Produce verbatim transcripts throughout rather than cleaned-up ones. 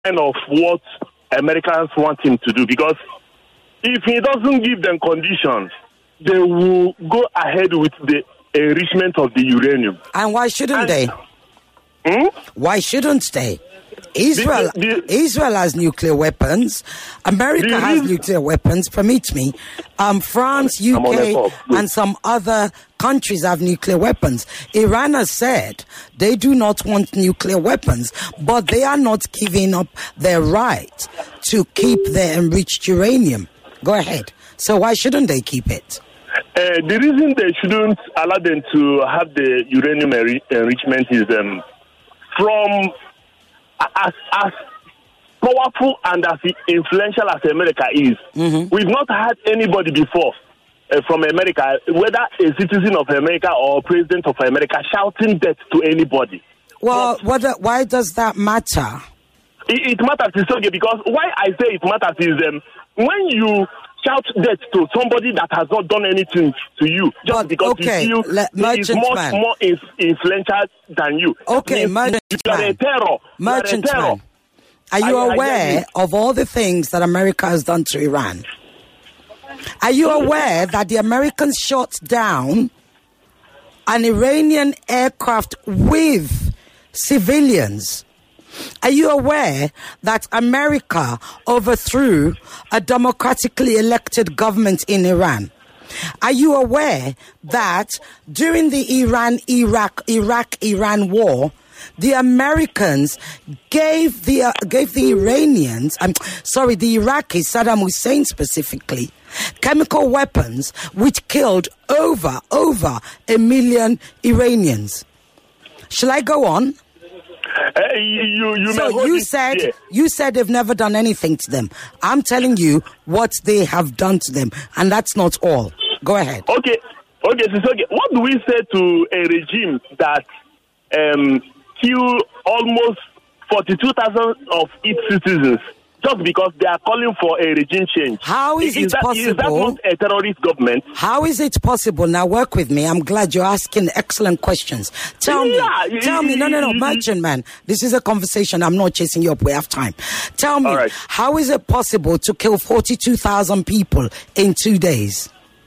kind of what Americans want him to do, because if he doesn't give them conditions, they will go ahead with the enrichment of the uranium. And why shouldn't and, they? Hmm? Why shouldn't they? Israel the, the, Israel has nuclear weapons. America has reason, nuclear weapons. Permit me. Um, France, U K, and some other countries have nuclear weapons. Iran has said they do not want nuclear weapons, but they are not giving up their right to keep their enriched uranium. Go ahead. So why shouldn't they keep it? Uh, the reason they shouldn't allow them to have the uranium enri- enrichment is um, from as, as powerful and as influential as America is. Mm-hmm. We've not had anybody before uh, from America, whether a citizen of America or president of America, shouting death to anybody. Well, but, what, why does that matter? It, it matters, it's okay, because why I say it matters is um, when you shout death to somebody that has not done anything to you, just but, because okay, you feel Le- he is much more in, influential than you. Okay, merchant you are a terror. Merchant you are, a terror. Man. Are you I, aware I of all the things that America has done to Iran? Are you aware that the Americans shot down an Iranian aircraft with civilians? Are you aware that America overthrew a democratically elected government in Iran? Are you aware that during the Iran-Iraq, Iraq-Iran war, the Americans gave the uh, gave the Iranians, I'm um, sorry, the Iraqis, Saddam Hussein specifically, chemical weapons which killed over, over a million Iranians? Shall I go on? Uh, you, you so you said yeah. you said they've never done anything to them. I'm telling you what they have done to them, and that's not all. Go ahead. Okay, okay, so okay. What do we say to a regime that um, killed almost forty-two thousand of its citizens just because they are calling for a regime change? How is, is it that, possible? Is that not a terrorist government? How is it possible? Now work with me. I'm glad you're asking excellent questions. Tell yeah, me. Tell me. No, no, no. Merchant man. This is a conversation. I'm not chasing you up. We have time. Tell me. Right. How is it possible to kill forty-two thousand people in two days?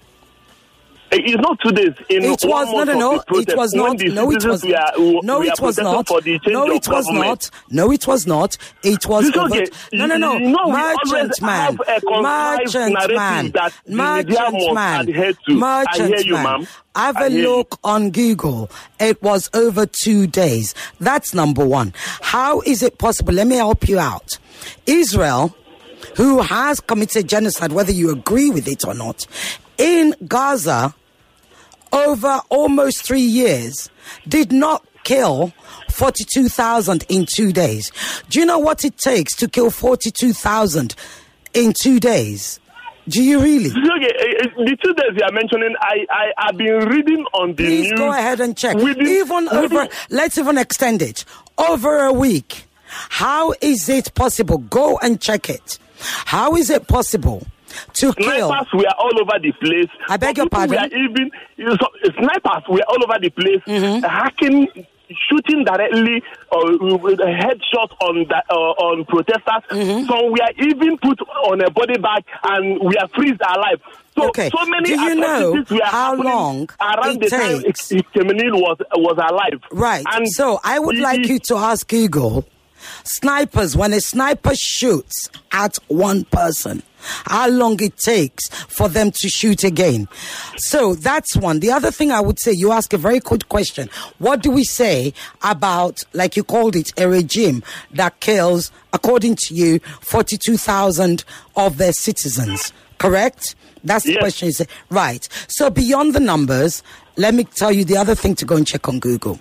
It's not two days. In it was no, no, no. It was not. No, it was not. No, it was not. No, it was not. No, it was not. It was okay. No, no, no. You know, merchant man. Merchant man. Merchant man. Merchant man. Have a look on Google. It was over two days. That's number one. How is it possible? Let me help you out. Israel, who has committed genocide, whether you agree with it or not, in Gaza, over almost three years, did not kill forty-two thousand in two days. Do you know what it takes to kill forty-two thousand in two days? Do you really? Okay, the two days you are mentioning, I, I have been reading on the Please news. Please go ahead and check. Within, even within, over, let's even extend it. Over a week. How is it possible? Go and check it. How is it possible to kill? Snipers were all over the place. I beg your pardon? Were even, snipers were all over the place, mm-hmm. hacking, shooting directly, uh, with a headshot on the, uh, on protesters. Mm-hmm. So we are even put on a body bag and we are freezed alive. So, okay. so many Do you know how long around it the takes? time Khamenei was was alive. Right. And so I would he, like you to ask Google, snipers, when a sniper shoots at one person, how long it takes for them to shoot again. So that's one. The other thing I would say, you ask a very good question. What do we say about, like you called it, a regime that kills, according to you, forty-two thousand of their citizens? Correct? That's the yes. question. You say. Right. So beyond the numbers, let me tell you the other thing to go and check on Google.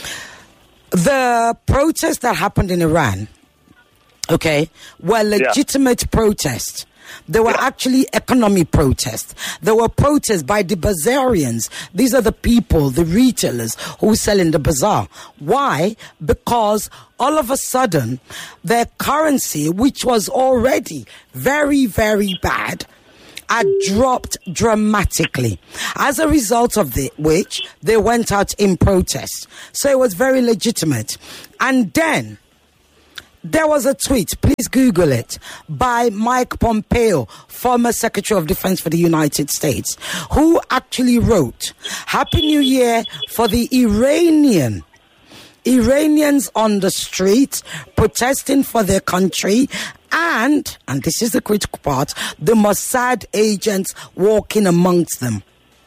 The protests that happened in Iran, okay, were legitimate yeah. protests. They were yeah. actually economy protests. There were protests by the bazaarians. These are the people, the retailers who sell in the bazaar. Why? Because all of a sudden, their currency, which was already very, very bad, had dropped dramatically. As a result of the, which, they went out in protest. So it was very legitimate. And then, There was a tweet, please Google it, by Mike Pompeo, former Secretary of Defense for the United States, who actually wrote, Happy New Year for the Iranian. Iranians on the street protesting for their country and, and this is the critical part, the Mossad agents walking amongst them.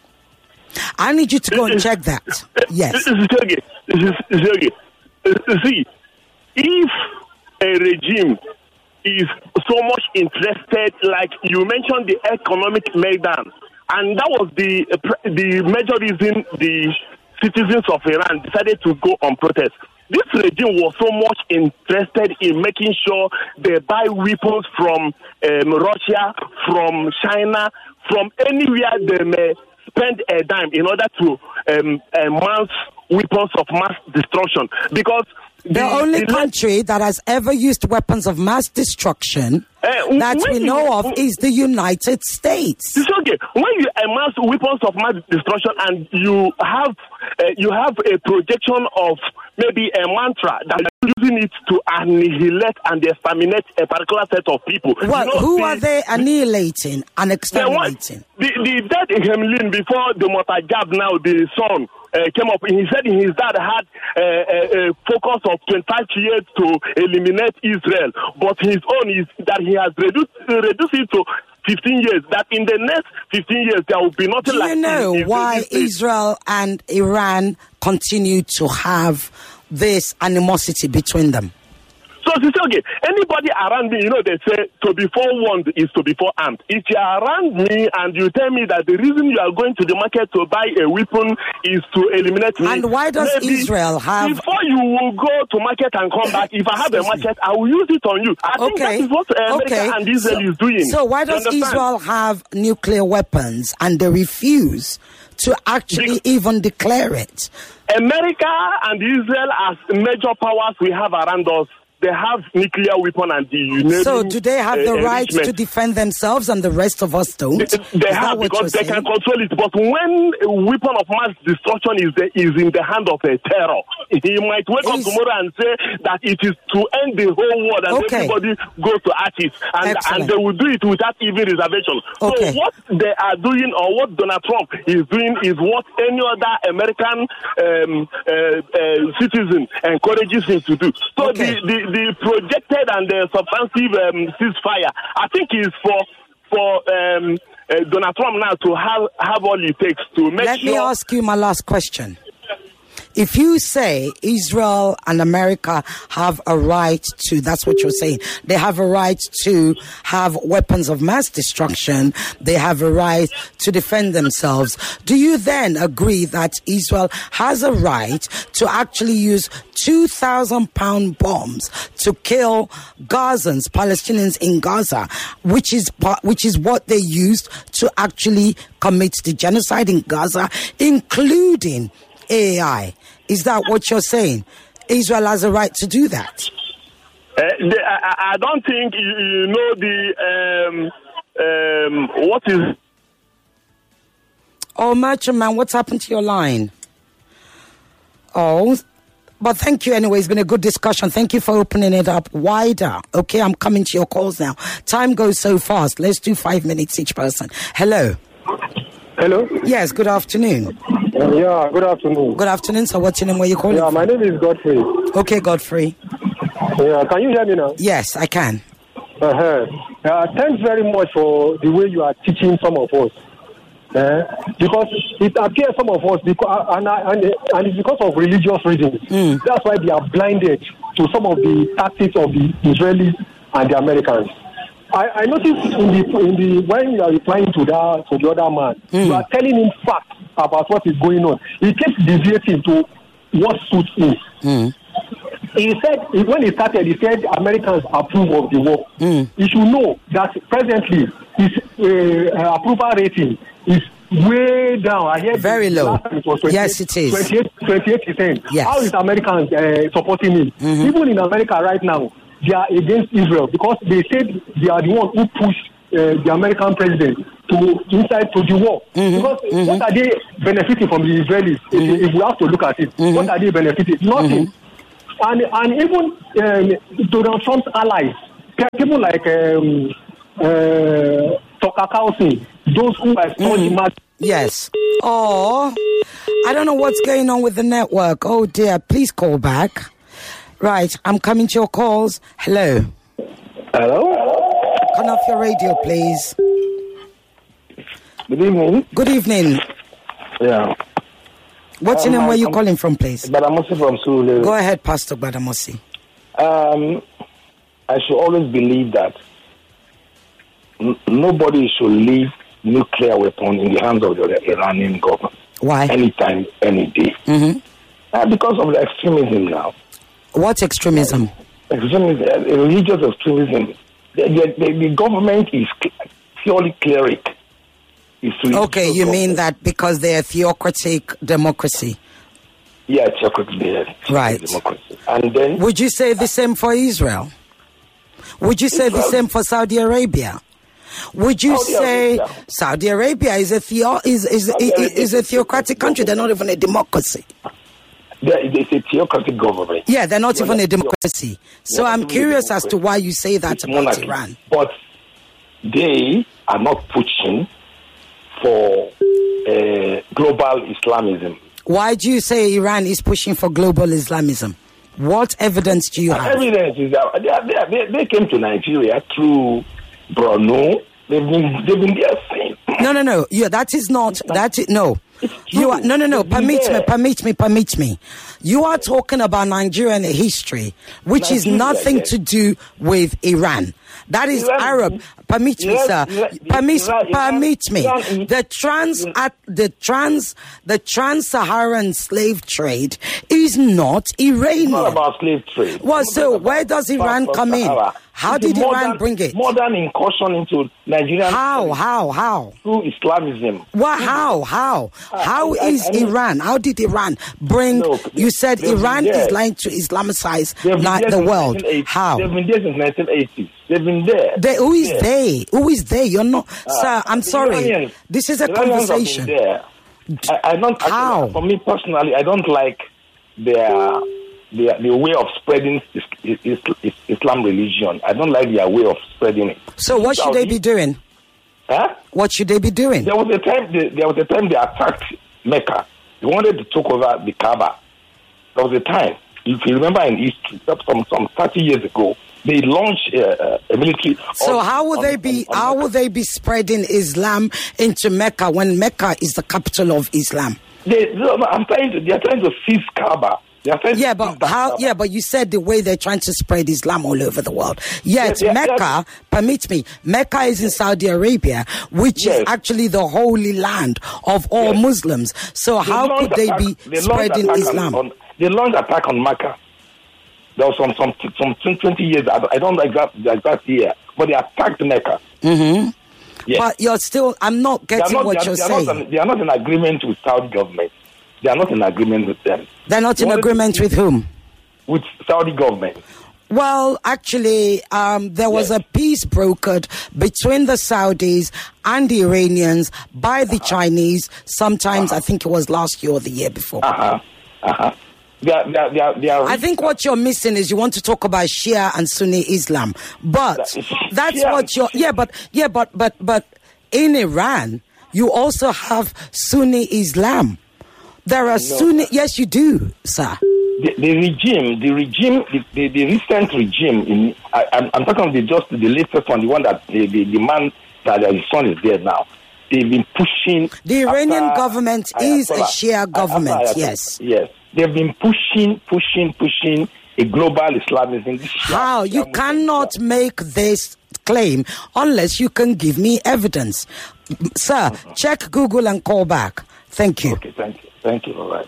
I need you to go and check that. Yes. This is okay. This is, this is okay. See, if a regime is so much interested, like you mentioned, the economic meltdown, and that was the the major reason the citizens of Iran decided to go on protest. This regime was so much interested in making sure they buy weapons from um, Russia, from China, from anywhere they may spend a dime in order to um, uh, mount weapons of mass destruction. Because the, the only the country that has ever used weapons of mass destruction uh, that we know you, of is the United States. It's okay. When you amass weapons of mass destruction and you have uh, you have a projection of maybe a mantra that you're using it to annihilate and exterminate a particular set of people. Well, you know, who the, are they annihilating and exterminating? The, the dead in Kremlin before the Motajab now, the son, uh, came up, he said his dad had uh, a, a focus of twenty-five years to eliminate Israel, but his own is that he has reduced, uh, reduced it to fifteen years, that in the next fifteen years there will be nothing. Do like you know in, in why Israel and Iran continue to have this animosity between them? So, okay, anybody around me, you know, they say to be forewarned is to be forearmed. If you are around me and you tell me that the reason you are going to the market to buy a weapon is to eliminate me. And why does Israel have... Before you will go to market and come back, if I have a market, I will use it on you. I okay. think that is what America okay. and Israel so, is doing. So why does Israel have nuclear weapons and they refuse to actually the, even declare it? America and Israel as major powers we have around us, they have nuclear weapon and the United So do they have the uh, right to defend themselves and the rest of us don't? They, they have because they saying? can control it. But when a weapon of mass destruction is the, is in the hand of a terror, he might wake is, up tomorrow and say that it is to end the whole world and okay. everybody goes to artists and, and they will do it without even reservation. Okay. So what they are doing or what Donald Trump is doing is what any other American um, uh, uh, citizen encourages him to do. So okay. the, the The projected and the substantive um, ceasefire, I think, is for for um, uh, Donald Trump now to have, have all it takes to make Let sure... me ask you my last question. If you say Israel and America have a right to, that's what you're saying, they have a right to have weapons of mass destruction, they have a right to defend themselves, do you then agree that Israel has a right to actually use two thousand pound bombs to kill Gazans, Palestinians in Gaza, which is, which is what they used to actually commit the genocide in Gaza, including A I? Is that what you're saying? Israel has a right to do that? Uh, the, I, I don't think you, you know the, um, um, what is... Oh, Merchant Man, what's happened to your line? Oh, but thank you anyway. It's been a good discussion. Thank you for opening it up wider. Okay, I'm coming to your calls now. Time goes so fast. Let's do five minutes each person. Hello. Hello? Yes, good afternoon. Uh, yeah, good afternoon. Good afternoon. So what's your name? Where you calling Yeah, from? my name is Godfrey. Okay, Godfrey. Yeah, can you hear me now? Yes, I can. Uh-huh. Uh, thanks very much for the way you are teaching some of us. Uh, because it appears some of us, because, and, and, and it's because of religious reasons. Mm. That's why they are blinded to some of the tactics of the Israelis and the Americans. I, I noticed in the in the when you are replying to that to the other man, mm. you are telling him facts about what is going on. He keeps deviating to what suits him. Mm. He said when he started, he said Americans approve of the war. Mm. You should know that presently his uh, approval rating is way down. I heard very low. It was yes, it is. twenty-eight percent. Yes. How is Americans uh, supporting him? Mm-hmm. Even in America right now, they are against Israel because they said they are the one who pushed uh, the American president to inside to the war. Mm-hmm. Because mm-hmm. what are they benefiting from the Israelis? Mm-hmm. If, if we have to look at it, mm-hmm. what are they benefiting? Nothing. Mm-hmm. and and even um, Donald Trump's allies, people like um, uh, Tucker Carlson, those who are studying Mm. Yes. Oh, I don't know what's going on with the network. Oh dear, please call back. Right, I'm coming to your calls. Hello. Hello? Turn off your radio, please. Good evening. Good evening. Yeah. What's your Um, name? Where are you I'm- calling from, please? Badamosi from Sulu. Go ahead, Pastor Badamosi. Um, I should always believe that n- nobody should leave nuclear weapon in the hands of the Iranian government. Why? Anytime, any day. Mm-hmm. Uh, because of the extremism now. What extremism? Extremism, uh, religious extremism. The, the, the, the government is cl- purely cleric. It's Okay, religious you mean government. that because they're theocratic democracy. Yeah, theocratic, yeah, Right. democracy. And then... Would you say the same for Israel? Would you say the Israel- same for Saudi Arabia? Would you Saudi say Arabia. Saudi Arabia is a theo is is Saudi is, Arabia is a theocratic country? They're not even a democracy. There is a theocratic government. Yeah, they're not Well, even a that's- democracy. So Yeah, I'm it's even a curious as to democracy. why you say that It's about monarchy. Iran. But they are not pushing for uh, global Islamism. Why do you say Iran is pushing for global Islamism? What evidence do you And have? evidence is that they, are- they, are- they, they came to Nigeria through Borno. They've been, they've been there since. No, no, no. Yeah, that is not. That is no. It's You are true. no, no, no. They've been Permit me, there. permit me, permit me. You are talking about Nigerian history, which is Nigeria, nothing yes. to do with Iran. That is Iran- Arab. Permit me, Iran- sir. Iran- Permit, Iran- Iran- permit me. Iran in- The trans, at the trans, the trans-Saharan slave trade is not Iranian. It's not about slave trade. Well, It's so not where about does Iran South come in? Sahara. How It's a did Iran modern- bring it? Modern incursion into Nigerian How, how, how? through Islamism. What? How? How? I- How I- is I know. Iran? How did Iran bring? Look, You said they've been Iran is there. lying to Islamicize They've been not there the since world. nineteen eighty. How? They've been there since nineteen eighty. They've been there. They, who is Yeah. they? Who is they? You're not, sir. I'm The sorry. Iranians- This is a the Iranians have been conversation. there. I, I don't. I- How? for me personally, I don't like their their the way of spreading is, is, is Islam religion. I don't like their way of spreading it. So what should they be doing? Huh? What should they be doing? There was a time. They, there was a time they attacked Mecca. They wanted to take over the Kaaba. There was a time. If you remember in history, some some thirty years ago, they launched uh, a military. So on- how will on- they be? on- on How Mecca. will they be spreading Islam into Mecca when Mecca is the capital of Islam? They, no, no, I'm trying to. They are trying to seize Kaaba. They are trying to Yeah, seize but that how? Kaaba. Yeah, but you said the way they're trying to spread Islam all over the world. Yet Yeah, yeah, Mecca, yeah. permit me, Mecca is in Saudi Arabia, which is Yes. actually the holy land of all Yes. Muslims. So how launched could they attack- be they launched spreading attack on- Islam? On, they launched attack on Mecca. There was some some some twenty years. I don't, I don't know exact the exact year, but they attacked Mecca. Mm-hmm. Yes. But you're still. I'm not They are getting not, what they are, you're they are saying. Not in, they are not in agreement with Saudi government. They are not in agreement with them. They're not They in wanted to- agreement with whom? With Saudi government. Well, actually, um, there was Yes. a peace brokered between the Saudis and the Iranians by the Chinese. Sometimes, I think it was last year or the year before. Uh huh. Uh huh. They are, they are, they are, they are I think what you're missing is you want to talk about Shia and Sunni Islam, but That- that's Shia what and- you're. Yeah, but yeah, but but but in Iran, you also have Sunni Islam. There are Sunni. Yes, you do, sir. the, the regime, the regime, the, the, the recent regime. In I, I'm, I'm talking of the just the latest one, the one that the, the, the man that his son is dead now. They've been pushing. The Iranian after government is a Ayatollah- Shia government. after Ayatollah- Yes. Yes. They've been pushing, pushing, pushing a global Islamism. This Shia- How? Shia You Muslim cannot Shia. make this claim unless you can give me evidence. Sir, check Google and call back. Thank you. Okay, thank you. Thank you. All right.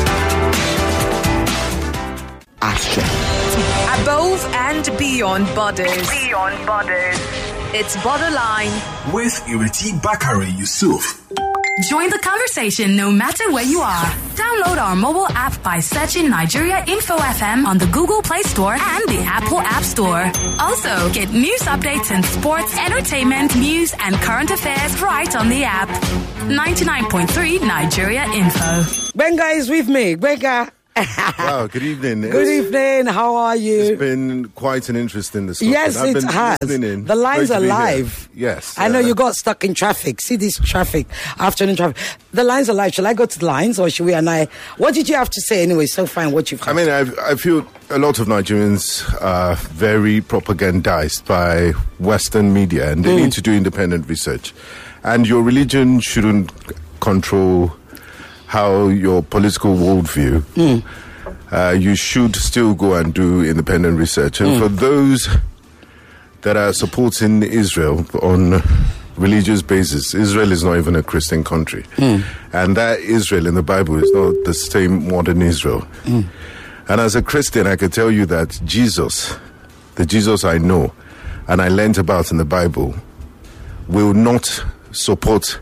Action. Above and beyond borders. Beyond borders. It's Borderline. With Ireti Bakari Yusuf. Join the conversation no matter where you are. Download our mobile app by searching Nigeria Info F M on the Google Play Store and the Apple App Store. Also, get news updates in sports, entertainment, news, and current affairs right on the app. ninety-nine point three Nigeria Info. Benga is with me. Benga. Wow, good evening. Good It's- evening. How are you? It's been quite an interesting discussion. Yes, I've it been has. listening in. The lines Great are to be here. live. Yes. I know uh, you got stuck in traffic. See this traffic, afternoon traffic. The lines are live. Shall I go to the lines or should we and I? What did you have to say anyway? So fine, what you've I mean, I, I feel a lot of Nigerians are very propagandized by Western media, and they Mm. need to do independent research. And your religion shouldn't control how your political worldview. Mm. Uh, you should still go and do independent research. And Mm. for those that are supporting Israel on religious basis, Israel is not even a Christian country. Mm. And that Israel in the Bible is not the same modern Israel. Mm. And as a Christian, I can tell you that Jesus, the Jesus I know and I learned about in the Bible, will not support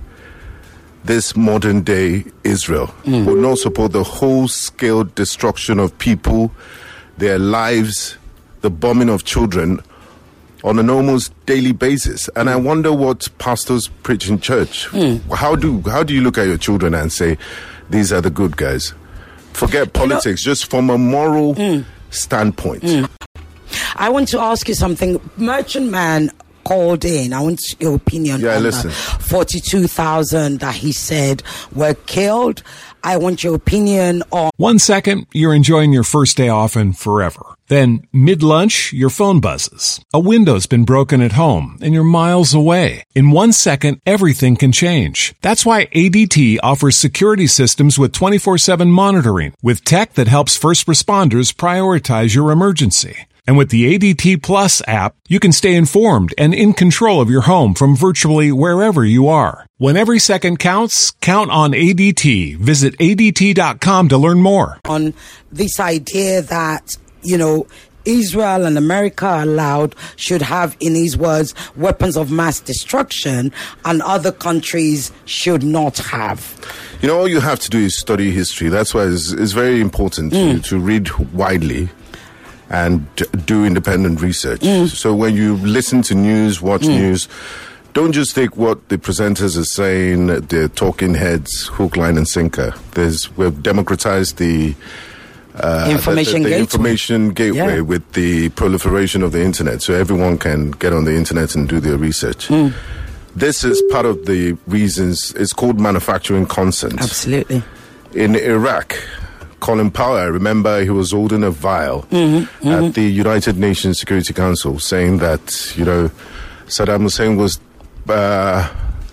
this modern day Israel, Mm. will not support the whole scale destruction of people, their lives, the bombing of children on an almost daily basis. And I wonder what pastors preach in church. Mm. How do how do you look at your children and say, these are the good guys? Forget politics, just from a moral standpoint. Mm. I want to ask you something. Merchant Man called in. I want your opinion Yeah, on listen. the forty-two thousand that he said were killed. I want your opinion on... One second, you're enjoying your first day off and forever. Then, mid-lunch, your phone buzzes. A window's been broken at home, and you're miles away. In one second, everything can change. That's why A D T offers security systems with twenty-four seven monitoring, with tech that helps first responders prioritize your emergency. And with the A D T Plus app, you can stay informed and in control of your home from virtually wherever you are. When every second counts, count on A D T. Visit A D T dot com to learn more. on this idea that, you know, Israel and America are allowed, should have, in his words, weapons of mass destruction, and other countries should not have. You know, all you have to do is study history. That's why it's, it's very important to, to read widely and d- do independent research. So when you listen to news, watch news, don't just take what the presenters are saying, the talking heads, hook, line, and sinker. There's we've democratized the uh, Information the, the, the gateway. information gateway Yeah. with the proliferation of the internet, so everyone can get on the internet and do their research. This is part of the reasons. It's called manufacturing consent. Absolutely. In Iraq, Colin Powell, I remember he was holding a vial Mm-hmm, at the United Nations Security Council saying that, you know, Saddam Hussein was uh,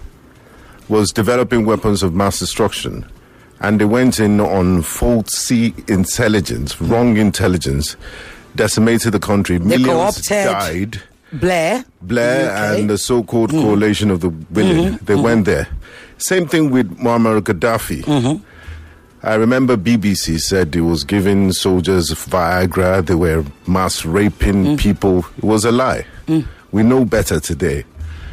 was developing weapons of mass destruction. And they went in on faulty intelligence, wrong intelligence, decimated the country. They Millions co-opted died. Blair. Blair Okay. and the so-called coalition of the willing, they went there. Same thing with Muammar Gaddafi. I remember B B C said it was giving soldiers Viagra, they were mass raping people. It was a lie. We know better today.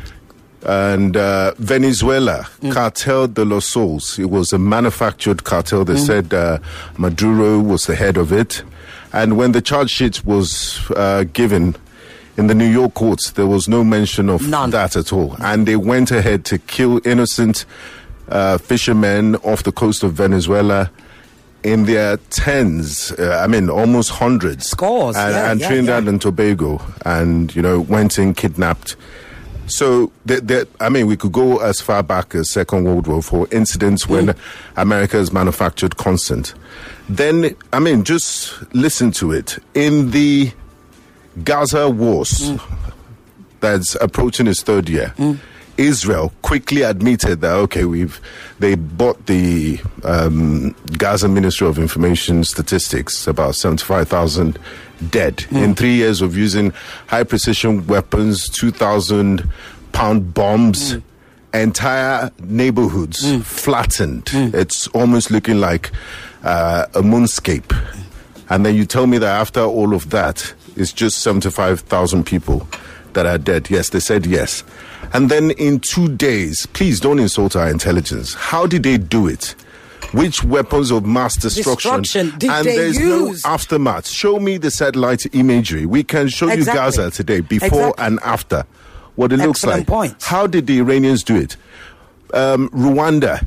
And uh, Venezuela, Cartel de los Sols, it was a manufactured cartel. They said uh, Maduro was the head of it. And when the charge sheet was uh, given in the New York courts, there was no mention of None. that at all. And they went ahead to kill innocent uh, fishermen off the coast of Venezuela in their tens, uh, I mean, almost hundreds. Scores, And, yeah, and yeah, Trinidad yeah. and Tobago, and, you know, went in, kidnapped. So, th- th- I mean, we could go as far back as Second World War for incidents when America has manufactured consent. Then, I mean, just listen to it. In the Gaza wars that's approaching its third year, Israel quickly admitted that, okay, we've they bought the um, Gaza Ministry of Information Statistics, about seventy-five thousand dead in three years of using high precision weapons, two thousand pound bombs, entire neighborhoods flattened. It's almost looking like uh, a moonscape. And then you tell me that after all of that, it's just seventy-five thousand people that are dead. Yes, they said yes. And then in two days, please don't insult our intelligence. How did they do it? Which weapons of mass destruction? Destruction did and they there's use? no aftermath. Show me the satellite imagery. We can show Exactly. you Gaza today, before Exactly. and after, what it looks Excellent like. point. How did the Iranians do it? Um, Rwanda,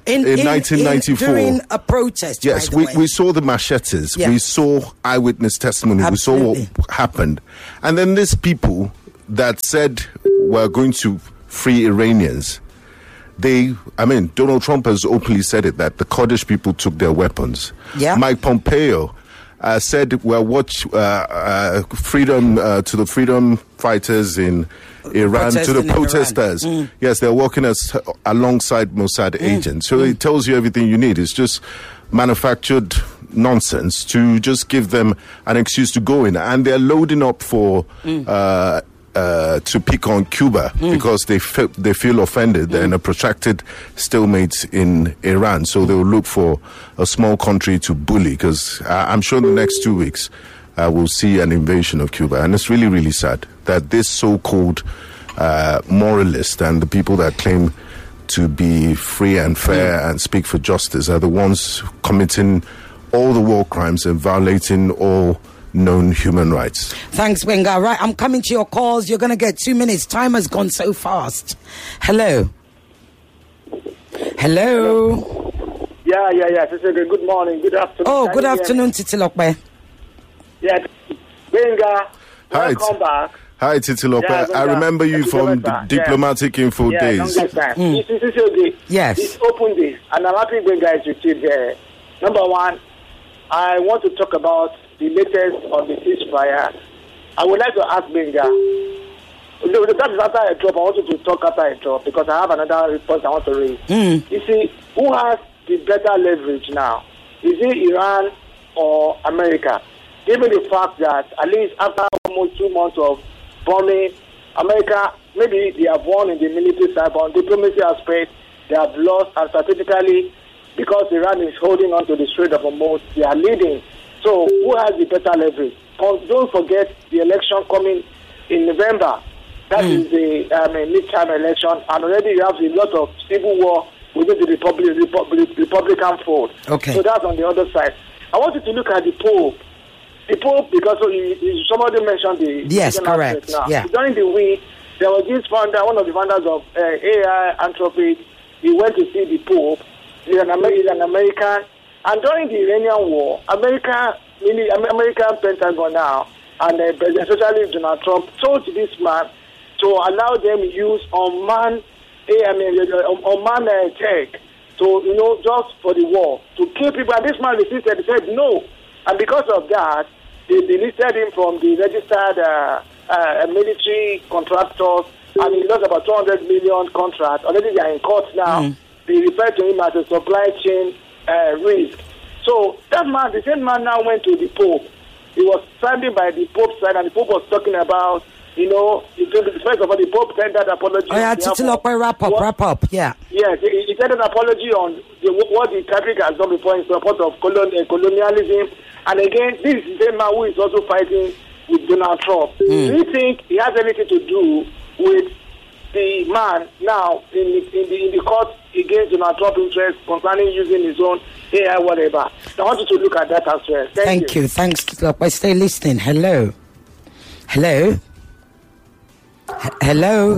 In, in, in nineteen ninety-four. In, during a protest. Yes, by the we, way. we saw the machetes. Yeah. We saw eyewitness testimony. Absolutely. We saw what happened. And then these people that said we're going to free Iranians, they, I mean, Donald Trump has openly said it, that the Kurdish people took their weapons. Yeah. Mike Pompeo uh, said we're watch uh, uh, freedom uh, to the freedom fighters in Iran, to the Protesting in protesters. Iran. Mm. Yes, they're working as alongside Mossad Mm. agents. So it tells you everything you need. It's just manufactured nonsense to just give them an excuse to go in. And they're loading up for Mm. uh, uh, to pick on Cuba Mm. because they fe- they feel offended. They're in a protracted stalemate in Iran. So they'll look for a small country to bully, because uh, I'm sure in the next two weeks uh, we'll see an invasion of Cuba. And it's really, really sad that this so-called uh, moralist and the people that claim to be free and fair mm. and speak for justice are the ones committing all the war crimes and violating all known human rights. Thanks, Wenga. Right, I'm coming to your calls. You're going to get two minutes. Time has gone so fast. Hello. Hello. Yeah, yeah, yeah. Good morning. Good afternoon. Oh, good afternoon, Titilokbe. Yeah, Wenga. Hi. Welcome back. Hi, Titilokbe. Yeah, I remember you from the yeah. Diplomatic Info yeah, days. Mm. It's, it's, it's, yes. It's open days, and I'm happy Wenga is with you there. Number one, I want to talk about the latest on the ceasefire. I would like to ask Wenga. The time is after I drop. I want you to talk after I drop because I have another report I want to raise. Mm. You see, who has the better leverage now? Is it Iran or America? Given the fact that at least after almost two months of bombing, America, maybe they have won in the military side, but on diplomacy aspect, they have lost, and strategically, because Iran is holding on to the Strait of Hormuz, they are leading. So who has the better leverage? Don't forget the election coming in November. That mm. is the um, midterm election, and already you have a lot of civil war within the Republic, Republic, Republican fold. Okay. So that's on the other side. I want you to look at the Pope. The Pope, because he, he, somebody mentioned the... Yes, correct. Now. Yeah. During the week, there was this founder, one of the founders of uh, A I, Anthropic. He went to see the Pope. He's an, Amer- he's an American. And during the Iranian war, America, meaning American Pentagon now, and uh, especially Donald Trump, told this man to allow them use unmanned, I mean, unmanned uh, tech to, you know, just for the war, to kill people. And this man resisted. He said no. And because of that, they delisted him from the registered uh, uh, military contractors, and he lost about two hundred million contract. Already they are in court now. Mm. They refer to him as a supply chain uh, risk. So that man, the same man now went to the Pope. He was standing by the Pope's side, and the Pope was talking about, you know, first of all, the Pope tendered apology. Oh, yeah, Titilokbe, wrap up, what, wrap up, yeah. Yes, he, he tendered an apology on the, what the Catholic has done before in support of colon, uh, colonialism. And again, this is the same man who is also fighting with Donald Trump. Mm. Do you think he has anything to do with the man now in the, in the, in the court against Donald Trump's interest concerning using his own A I, whatever? So I want you to look at that as well. Thank, Thank you. you. Thanks, Titilokbe. Stay listening. Hello. Hello. H- Hello.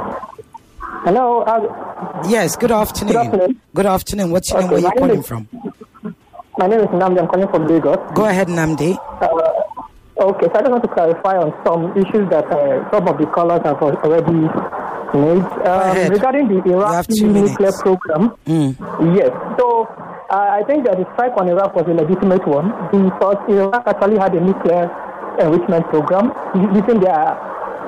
Hello. Uh, yes, good afternoon. Good afternoon. Good afternoon. What's your okay, name? Where are you calling is, from? My name is Namdi. I'm calling from Lagos. Go ahead, Namdi. Uh, okay, so I just want to clarify on some issues that uh, some of the callers have already made. Um, regarding the Iraqi nuclear program, mm. yes. So uh, I think that the strike on Iraq was a legitimate one because Iraq actually had a nuclear enrichment program using their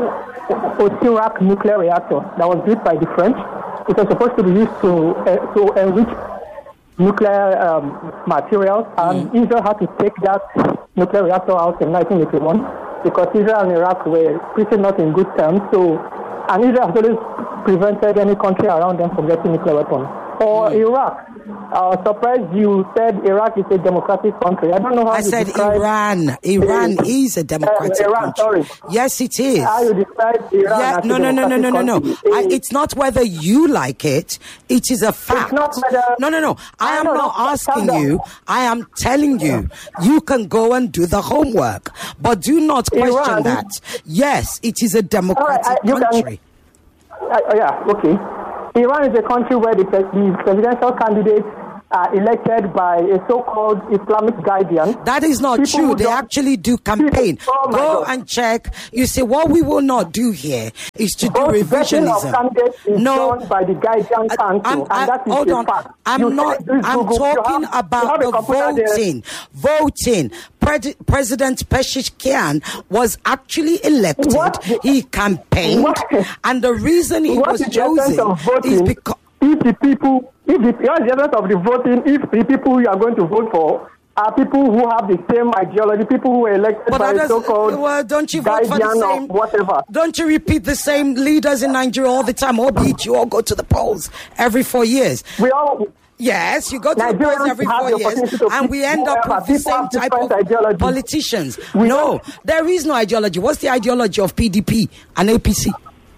Osirak nuclear reactor that was built by the French. It was supposed to be used to uh, to enrich nuclear um, materials, and mm. Israel had to take that nuclear reactor out in nineteen eighty-one because Israel and Iraq were pretty not in good terms. So, and Israel has always prevented any country around them from getting nuclear weapons. For mm. Iraq, I was surprised you said Iraq is a democratic country. I don't know how I you said describe Iran. Iran uh, is a democratic uh, Iran, country. Sorry. Yes, it is. How you describe Iran yeah, as no, a no, no, no, no, no, no, country. I, it's not whether you like it. It is a fact. It's not whether, no, no, no. I, I am know, not no, asking you. I am telling you. You can go and do the homework, but do not question Iran, that. Yes, it is a democratic right, I, country. Can, uh, yeah, okay. Iran is a country where the, pres- the presidential candidates are elected by a so-called Islamic guardian. That is not People true. who They don't- actually do campaign. Oh my Go God. and check. You say, what we will not do here is to do Both vetting of revisionism. candidates is No. done by the guardian council, I'm, and I- that is hold a on. fact. I'm You not. check this I'm Google, you talking have- you about have a the computer there. voting. Voting. Pred- President Pezeshkian was actually elected. What the- He campaigned, What- and the reason he What was is the essence chosen of is voting because. if the people, if the, what's the essence of the voting if the people you are going to vote for are people who have the same ideology, people who were elected But by that doesn't- so-called well, don't you vote for the guardian or same? whatever. Don't you repeat the same leaders in Nigeria all the time? Albeit you all go to the polls every four years. We all. Yes, you go to the Nigerians polls every have four the years, opportunity to and we pick end up whoever. with the People same have type different of ideologies. politicians. We No, don't- there is no ideology. What's the ideology of P D P and A P C?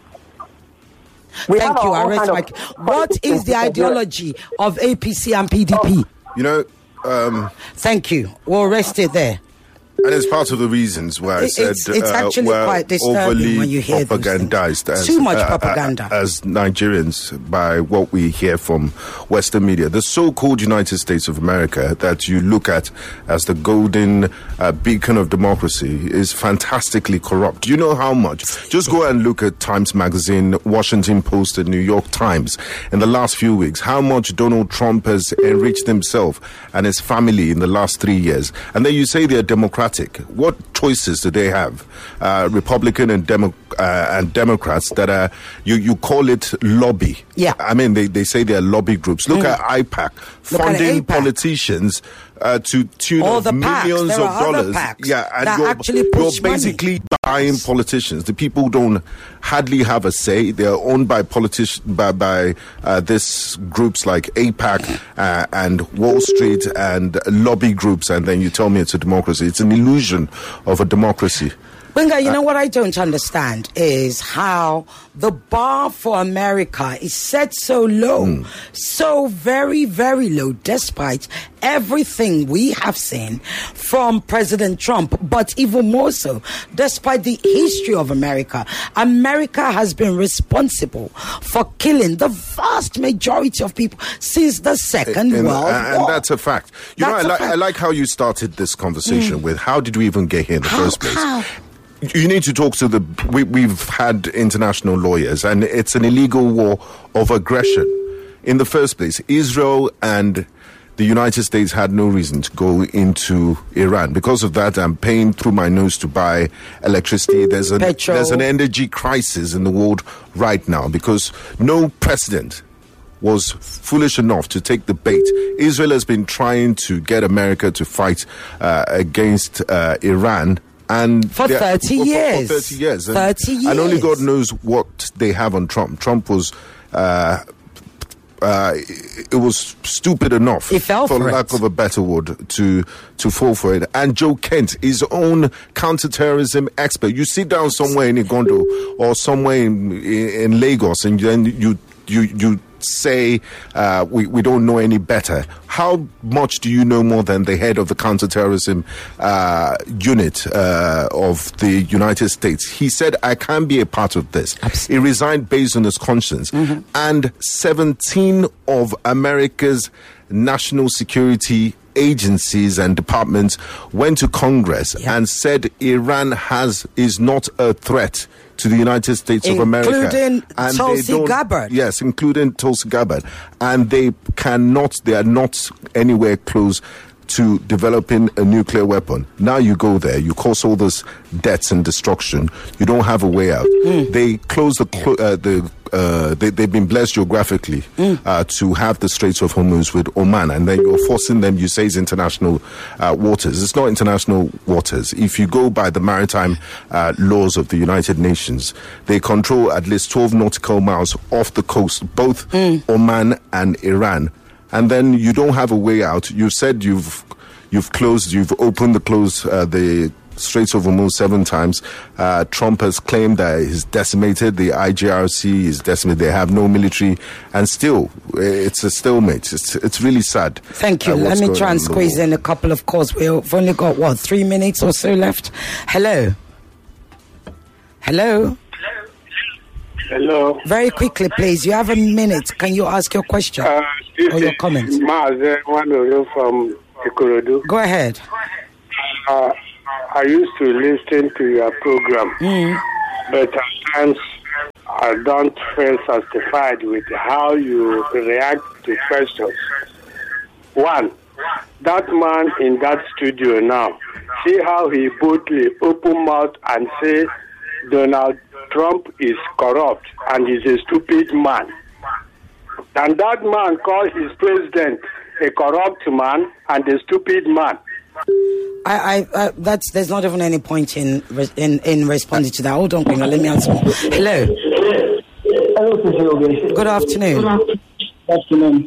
We Thank have you. our I own rest kind my. of What politics is the in Nigeria. ideology of A P C and P D P? You know, um, Thank you. We'll rest it there. and it's part of the reasons why I It- said it's- it's uh, actually we're quite disturbing overly when you hear those propagandized as, Too much uh, propaganda. uh, as Nigerians by what we hear from Western media. The so-called United States of America that you look at as the golden uh, beacon of democracy is fantastically corrupt. Do you know how much? Just go and look at Times Magazine, Washington Post, and New York Times in the last few weeks. How much Donald Trump has enriched himself and his family in the last three years. And then you say they're democratic. What choices do they have? Uh, Republican and Demo- uh, and Democrats that are, you, you call it lobby. Yeah. I mean, they, they say they're lobby groups. Look Mm. at I PAC, Look at funding A PAC. politicians uh, to tune All of the PACs. millions There of are other dollars. PACs Yeah, and that you're, actually you're push money. basically buying politicians. The people don't hardly have a say. They're owned by politicians, by, by uh, this groups like A PAC uh, and Wall Street and lobby groups, and then you tell me it's a democracy. It's an illusion of a democracy. Benga, you know what I don't understand is how the bar for America is set so low, Mm. so very, very low, despite everything we have seen from President Trump, but even more so, despite the history of America. America has been responsible for killing the vast majority of people since the Second And, World and War. that's a fact. You That's a know, I, li- fact. I like how you started this conversation Mm. with how did we even get here in the How- first place? how? You need to talk to the. We, we've had international lawyers, and it's an illegal war of aggression. In the first place, Israel and the United States had no reason to go into Iran. Because of that, I'm paying through my nose to buy electricity. There's an Petrol. there's an energy crisis in the world right now because no president was foolish enough to take the bait. Israel has been trying to get America to fight uh, against uh, Iran. And For they- thirty for- for- years. For thirty years. And, thirty And only years. God knows what they have on Trump. Trump was. Uh, uh, it was stupid enough, He fell for lack it. of a better word, to to fall for it. And Joe Kent, his own counterterrorism expert. You sit down somewhere in Igondo or somewhere in, in, in Lagos, and then you you you say uh, we we don't know any better. How much do you know more than the head of the counterterrorism uh, unit uh, of the United States? He said, "I can't be a part of this." He resigned based on his conscience, Mm-hmm. and seventeen of America's national security agencies and departments went to Congress and said Iran has is not a threat to the United States of America. Including And they Tulsi don't- Gabbard. Yes, including Tulsi Gabbard. And they cannot, they are not anywhere close to developing a nuclear weapon. Now you go there, you cause all this deaths and destruction. You don't have a way out. They close the, clo- uh, the uh, they, they've been blessed geographically uh, to have the Straits of Hormuz with Oman, and then you're forcing them, you say it's international uh, waters. It's not international waters. If you go by the maritime uh, laws of the United Nations, they control at least twelve nautical miles off the coast, both Oman and Iran. And then you don't have a way out. You've said you've you've closed, you've opened the close uh, the Straits of Hormuz seven times. Uh, Trump has claimed that he's decimated the I G R C. Is decimated. They have no military, and still uh, it's a stalemate. It's it's really sad. Thank you. uh, Let what's me going try on and in the squeeze world. in a couple of calls. We've only got, what, three minutes or so left? Hello? Hello? Hello. Very quickly, please. You have a minute. Can you ask your question Uh, or your comment? Mazen, one of you from Ikorodu. Go ahead. Uh, I used to listen to your program, Mm. but at times I don't feel satisfied with how you react to questions. One, that man in that studio now, see how he boldly open mouth and say Donald Trump is corrupt and is a stupid man. And that man call his president a corrupt man and a stupid man. I, I, uh, that's there's not even any point in in in responding to that. Hold on, Bingo, let me answer. Hello. Hello, Good afternoon. Good afternoon.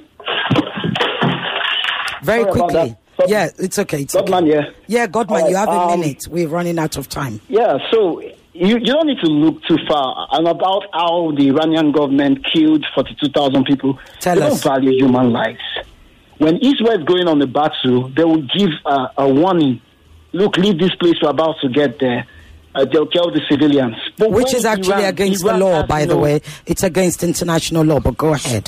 Very Sorry about quickly. that. Yeah, it's okay. It's Godman, okay. yeah. Yeah, Godman, All you right, have a um, minute. We're running out of time. Yeah, so you, you don't need to look too far. And about how the Iranian government killed forty-two thousand people, Tell they us. don't value human lives. When Israel is going on the battle, they will give uh, a warning. Look, leave this place, we're about to get there. Uh, they'll kill the civilians. But Which when is actually Iran- against Iran the law, has by the no- way. It's against international law, but go ahead.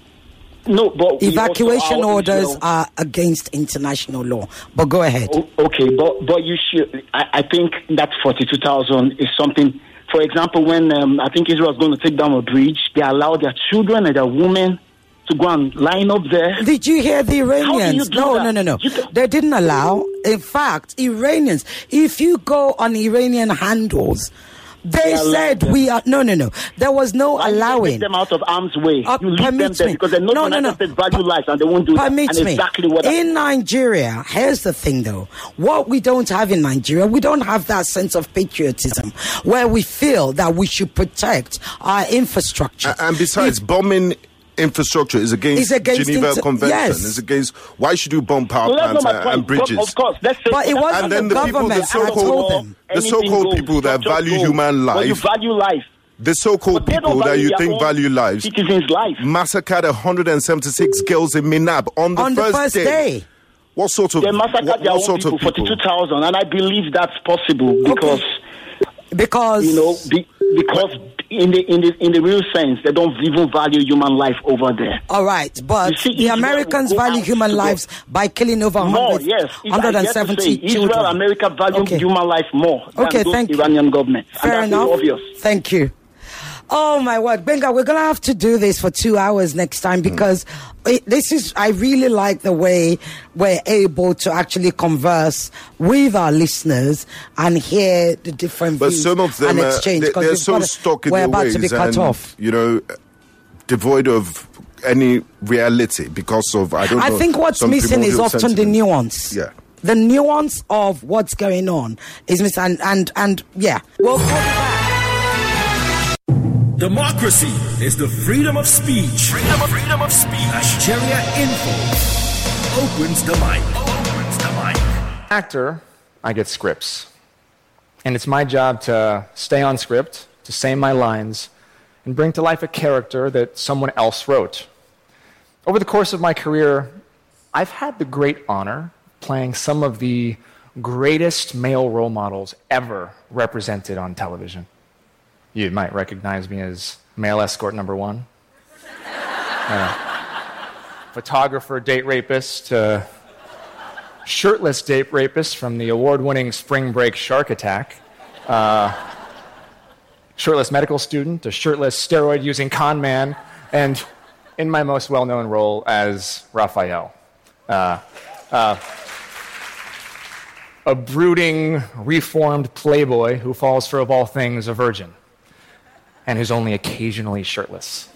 No, but we Evacuation also- our orders Israel- are against international law, but go ahead. O- Okay, but but you should. I, I think that forty-two thousand is something. For example, when um, I think Israel was going to take down a bridge, they allowed their children and their women to go and line up there. Did you hear the How do you Iranians? do No, that? no, no, no. You can- They didn't allow. In fact, Iranians, if you go on Iranian handles, they They allowed said them. we are. No, no, no. There was no Why you allowing. take them out of harm's way. Uh, you leave them permit there me. because they know No, the no, United no. States value life and they won't do that. Permit And me. exactly what In Nigeria, here's the thing though. What we don't have in Nigeria, we don't have that sense of patriotism where we feel that we should protect our infrastructure. A- And besides, bombing infrastructure is against, It's against Geneva inter- Convention. yes. It's against, why should you bomb power No, that's plants not my and, point. and bridges? Of course, let's say But it wasn't And then the the people, the government that told so-called, them. the so-called people that value human But you life, value life. the so-called But they don't people that value you their think own value lives, citizens' life. massacred one hundred seventy-six girls in Minab on the, On the first, first day. day. What sort of They massacred what, their what own sort people, of people? forty-two thousand, and I believe that's possible because Because you know be, because in the in the in the real sense they don't even value human life over there. All right, but You see, the Israel Americans will go value out human to go- lives by killing over one More, hundred, yes. If I one hundred get to seventy say, children. Israel, America value Okay. human life more than Okay, those thank you. Iranian government. Fair and that's enough. obvious. Thank you. Oh my word, Benga, we're gonna have to do this for two hours next time because it, this is. I really like the way we're able to actually converse with our listeners and hear the different But views some of them, and uh, exchange. they, 'cause they're we've so gotta- stuck in we're their about ways to be cut and, off. you know, devoid of any reality because of, I don't I know. think what's some missing is primordial often the sentiment. nuance. Yeah. The nuance of what's going on is missing, and and, and yeah. Well, Democracy is the freedom of speech. Freedom of, freedom of speech. Nigeria Info opens the mic. Opens the mic. Actor, I get scripts. And it's my job to stay on script, to say my lines, and bring to life a character that someone else wrote. Over the course of my career, I've had the great honor playing some of the greatest male role models ever represented on television. You might recognize me as male escort number one, uh, photographer, date rapist, uh, shirtless date rapist from the award-winning Spring Break Shark Attack, uh, shirtless medical student, a shirtless steroid-using con man, and in my most well-known role as Raphael. Uh, uh, a brooding, reformed playboy who falls for, of all things, a virgin, and who's only occasionally shirtless.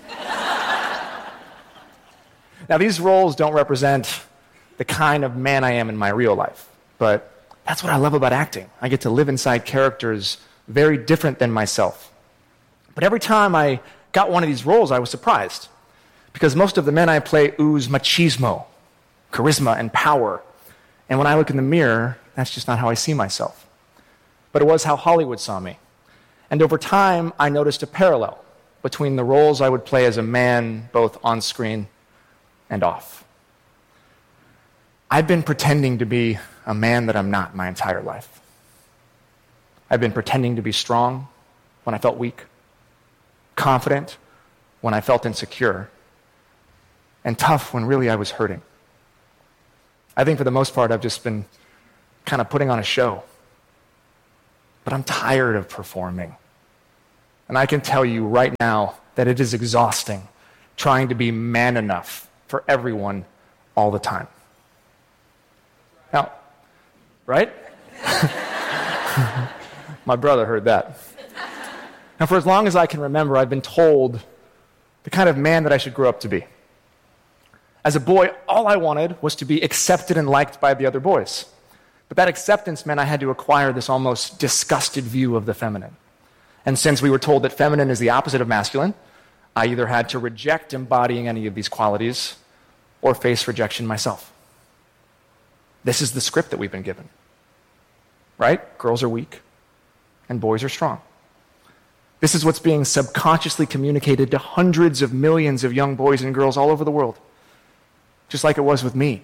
Now, these roles don't represent the kind of man I am in my real life, but that's what I love about acting. I get to live inside characters very different than myself. But every time I got one of these roles, I was surprised, because most of the men I play ooze machismo, charisma, and power. And when I look in the mirror, that's just not how I see myself. But it was how Hollywood saw me. And over time, I noticed a parallel between the roles I would play as a man, both on screen and off. I've been pretending to be a man that I'm not my entire life. I've been pretending to be strong when I felt weak, confident when I felt insecure, and tough when really I was hurting. I think for the most part, I've just been kind of putting on a show. But I'm tired of performing. And I can tell you right now that it is exhausting trying to be man enough for everyone all the time. Now, right? My brother heard that. And for as long as I can remember, I've been told the kind of man that I should grow up to be. As a boy, all I wanted was to be accepted and liked by the other boys. But that acceptance meant I had to acquire this almost disgusted view of the feminine. And since we were told that feminine is the opposite of masculine, I either had to reject embodying any of these qualities or face rejection myself. This is the script that we've been given. Right? Girls are weak and boys are strong. This is what's being subconsciously communicated to hundreds of millions of young boys and girls all over the world. Just like it was with me.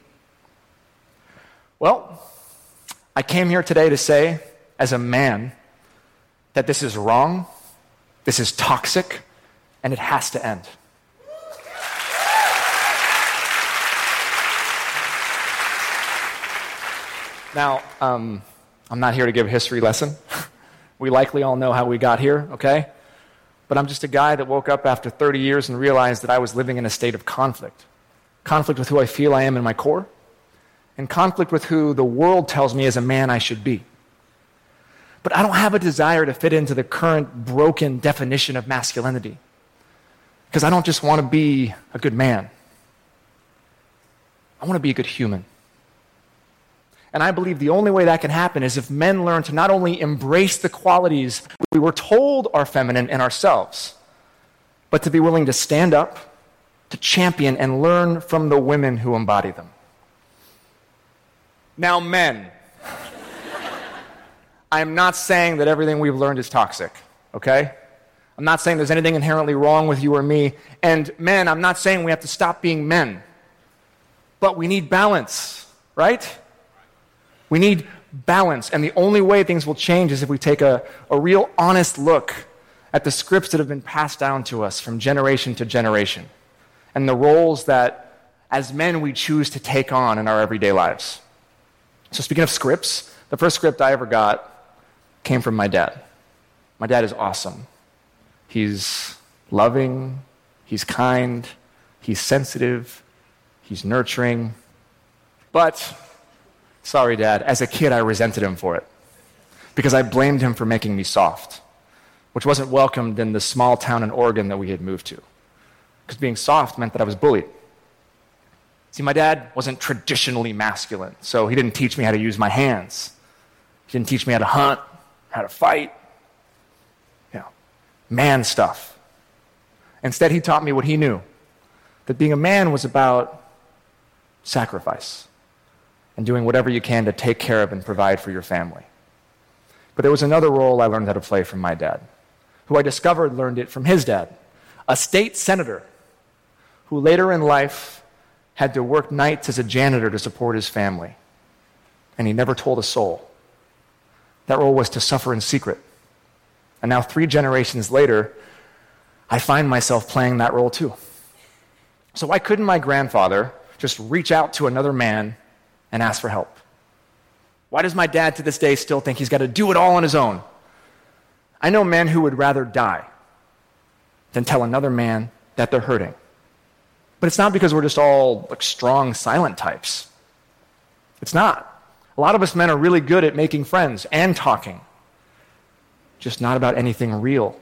Well, I came here today to say, as a man, that this is wrong, this is toxic, and it has to end. Now, um, I'm not here to give a history lesson. We likely all know how we got here, okay? But I'm just a guy that woke up after thirty years and realized that I was living in a state of conflict. Conflict with who I feel I am in my core, and conflict with who the world tells me as a man I should be. But I don't have a desire to fit into the current broken definition of masculinity, because I don't just want to be a good man. I want to be a good human. And I believe the only way that can happen is if men learn to not only embrace the qualities we were told are feminine in ourselves, but to be willing to stand up, to champion and learn from the women who embody them. Now, men, I'm not saying that everything we've learned is toxic, okay? I'm not saying there's anything inherently wrong with you or me. And men, I'm not saying we have to stop being men. But we need balance, right? We need balance. And the only way things will change is if we take a, a real honest look at the scripts that have been passed down to us from generation to generation, and the roles that, as men, we choose to take on in our everyday lives. So speaking of scripts, the first script I ever got came from my dad. My dad is awesome. He's loving, he's kind, he's sensitive, he's nurturing. But, sorry, Dad, as a kid I resented him for it, because I blamed him for making me soft, which wasn't welcomed in the small town in Oregon that we had moved to. Because being soft meant that I was bullied. See, my dad wasn't traditionally masculine, so he didn't teach me how to use my hands. He didn't teach me how to hunt, how to fight, you know, man stuff. Instead, he taught me what he knew, that being a man was about sacrifice and doing whatever you can to take care of and provide for your family. But there was another role I learned how to play from my dad, who I discovered learned it from his dad, a state senator who later in life had to work nights as a janitor to support his family. And he never told a soul. That role was to suffer in secret. And now, three generations later, I find myself playing that role too. So why couldn't my grandfather just reach out to another man and ask for help? Why does my dad to this day still think he's got to do it all on his own? I know men who would rather die than tell another man that they're hurting. But it's not because we're just all like strong, silent types. It's not. A lot of us men are really good at making friends and talking, just not about anything real.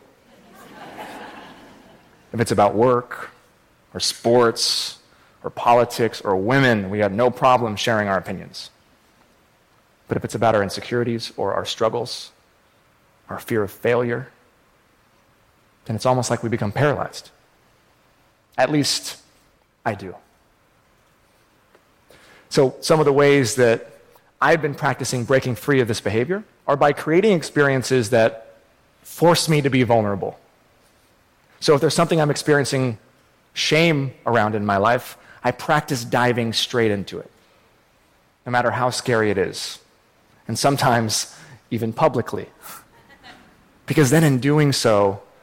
If it's about work or sports or politics or women, we have no problem sharing our opinions. But if it's about our insecurities or our struggles, our fear of failure, then it's almost like we become paralyzed. At least I do. So some of the ways that I've been practicing breaking free of this behavior are by creating experiences that force me to be vulnerable. So if there's something I'm experiencing shame around in my life, I practice diving straight into it, no matter how scary it is, and sometimes even publicly. Because then in doing so,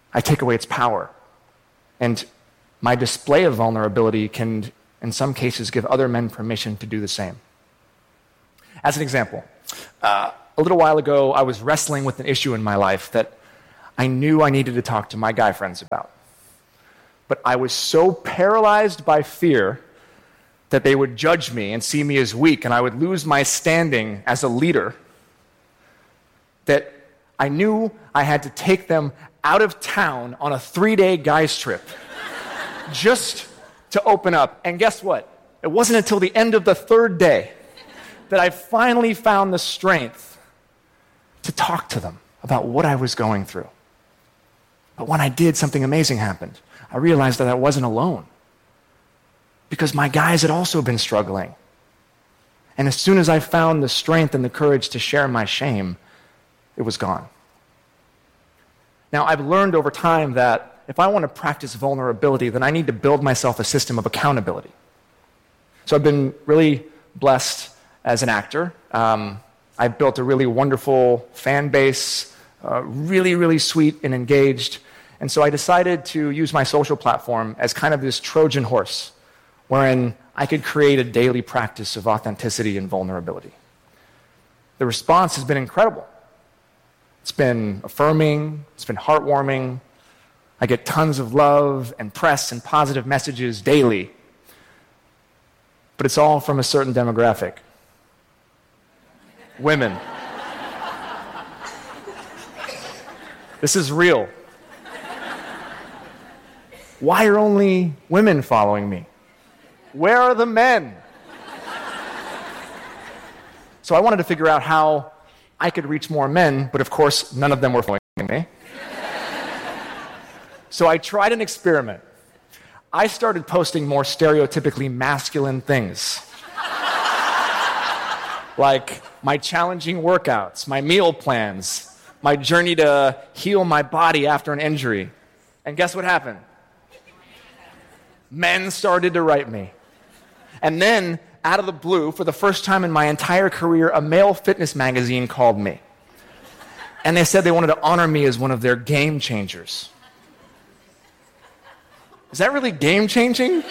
I take away its power. And my display of vulnerability can, in some cases, give other men permission to do the same. As an example, uh, a little while ago, I was wrestling with an issue in my life that I knew I needed to talk to my guy friends about. But I was so paralyzed by fear that they would judge me and see me as weak, and I would lose my standing as a leader, that I knew I had to take them out of town on a three-day guys trip just to open up. And guess what? It wasn't until the end of the third day that I finally found the strength to talk to them about what I was going through. But when I did, something amazing happened. I realized that I wasn't alone, because my guys had also been struggling. And as soon as I found the strength and the courage to share my shame, it was gone. Now, I've learned over time that if I want to practice vulnerability, then I need to build myself a system of accountability. So I've been really blessed as an actor. Um, I've built a really wonderful fan base, uh, really, really sweet and engaged. And so I decided to use my social platform as kind of this Trojan horse, wherein I could create a daily practice of authenticity and vulnerability. The response has been incredible. It's been affirming, it's been heartwarming. I get tons of love and press and positive messages daily. But it's all from a certain demographic. Women. This is real. Why are only women following me? Where are the men? So I wanted to figure out how I could reach more men, but of course, none of them were following me. So I tried an experiment. I started posting more stereotypically masculine things. Like my challenging workouts, my meal plans, my journey to heal my body after an injury. And guess what happened? Men started to write me. And then, out of the blue, for the first time in my entire career, a male fitness magazine called me. And they said they wanted to honor me as one of their game changers. Is that really game changing?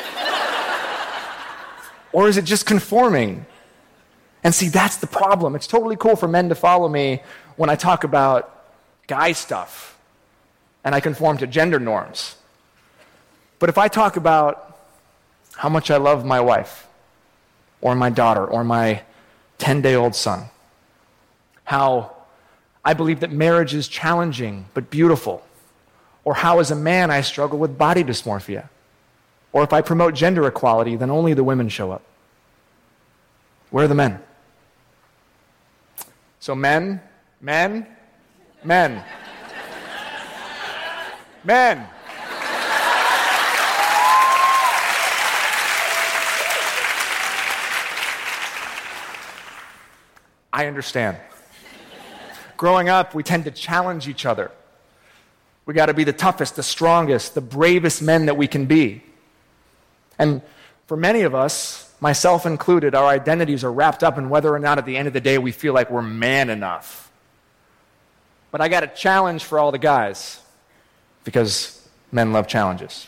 Or is it just conforming? And see, that's the problem. It's totally cool for men to follow me when I talk about guy stuff and I conform to gender norms. But if I talk about how much I love my wife, or my daughter, or my ten-day-old son, how I believe that marriage is challenging but beautiful, or how as a man I struggle with body dysmorphia, or if I promote gender equality, then only the women show up. Where are the men? So men, men, men, men. I understand. Growing up, we tend to challenge each other. We got to be the toughest, the strongest, the bravest men that we can be. And for many of us, myself included, our identities are wrapped up in whether or not at the end of the day we feel like we're man enough. But I got a challenge for all the guys, because men love challenges.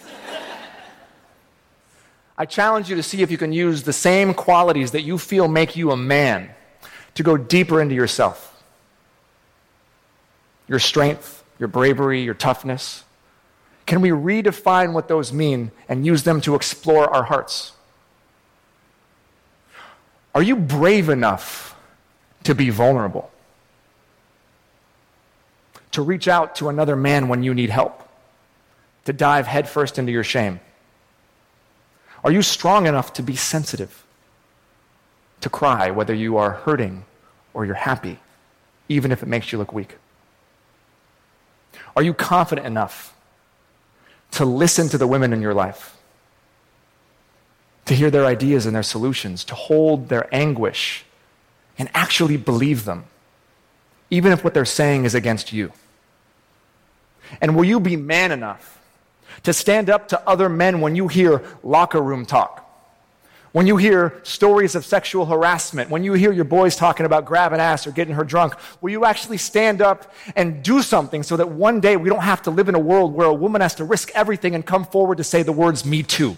I challenge you to see if you can use the same qualities that you feel make you a man to go deeper into yourself. Your strength, your bravery, your toughness. Can we redefine what those mean and use them to explore our hearts? Are you brave enough to be vulnerable? To reach out to another man when you need help? To dive headfirst into your shame? Are you strong enough to be sensitive? To cry whether you are hurting or you're happy, even if it makes you look weak? Are you confident enough to listen to the women in your life? To hear their ideas and their solutions, to hold their anguish and actually believe them, even if what they're saying is against you? And will you be man enough to stand up to other men when you hear locker room talk? when you hear stories of sexual harassment, when you hear your boys talking about grabbing ass or getting her drunk, will you actually stand up and do something so that one day we don't have to live in a world where a woman has to risk everything and come forward to say the words, "Me too"?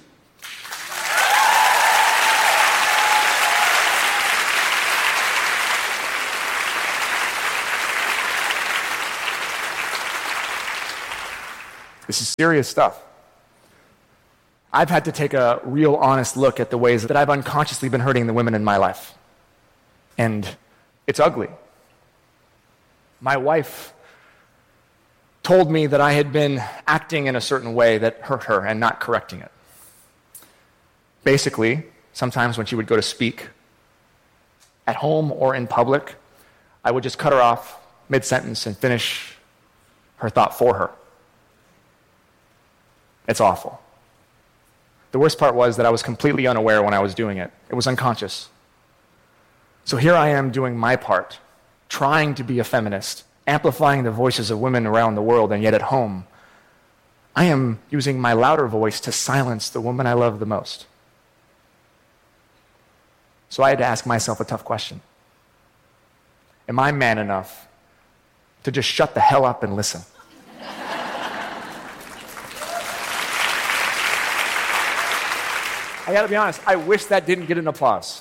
This is serious stuff. I've had to take a real honest look at the ways that I've unconsciously been hurting the women in my life. And it's ugly. My wife told me that I had been acting in a certain way that hurt her and not correcting it. Basically, sometimes when she would go to speak, at home or in public, I would just cut her off mid-sentence and finish her thought for her. It's awful. The worst part was that I was completely unaware when I was doing it. It was unconscious. So here I am doing my part, trying to be a feminist, amplifying the voices of women around the world, and yet at home, I am using my louder voice to silence the woman I love the most. So I had to ask myself a tough question. Am I man enough to just shut the hell up and listen? I gotta be honest, I wish that didn't get an applause.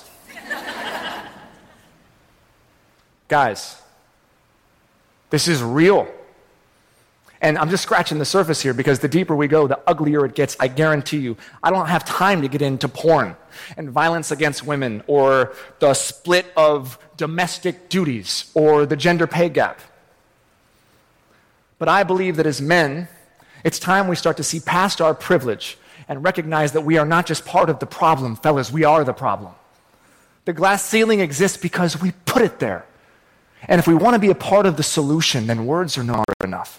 Guys, this is real. And I'm just scratching the surface here because the deeper we go, the uglier it gets, I guarantee you. I don't have time to get into porn and violence against women or the split of domestic duties or the gender pay gap. But I believe that as men, it's time we start to see past our privilege and recognize that we are not just part of the problem, fellas, we are the problem. The glass ceiling exists because we put it there. And if we want to be a part of the solution, then words are not enough.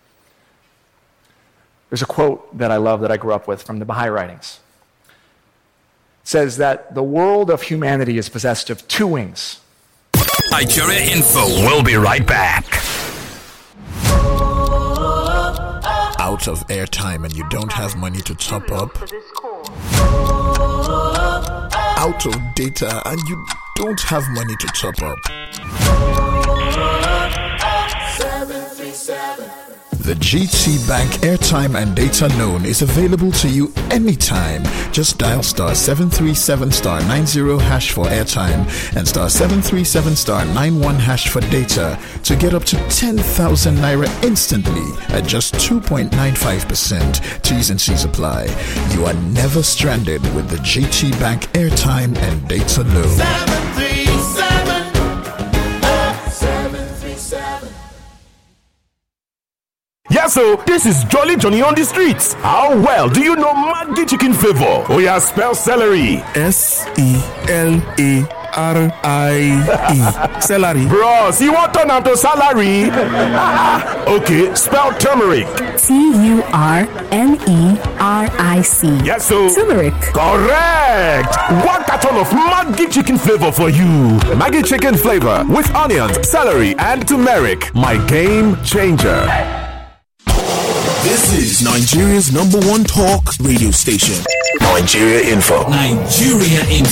There's a quote that I love that I grew up with from the Baha'i writings. It says that the world of humanity is possessed of two wings. Nigeria Info. We'll be right back. Out of airtime and you don't have money to top up? Out of data and you don't have money to top up? The G T Bank airtime and data loan is available to you anytime. Just dial star seven three seven star nine zero hash for airtime and star seven three seven star nine one hash for data to get up to ten thousand naira instantly at just two point nine five percent. T's and C's apply. You are never stranded with the G T Bank airtime and data loan. seven three seven, seven three seven. Yeah, so this is Jolly Johnny on the streets. How well do you know Maggi chicken flavor? Oh yeah, spell celery. S E L A R I E. Celery. Bros, you want to turn out to salary? Okay, spell turmeric. T U R N E R I C. Yes, so turmeric. Correct. One carton of Maggi chicken flavor for you. Maggi chicken flavor with onions, celery, and turmeric. My game changer. This is Nigeria's number one talk radio station. Nigeria Info. Nigeria Info.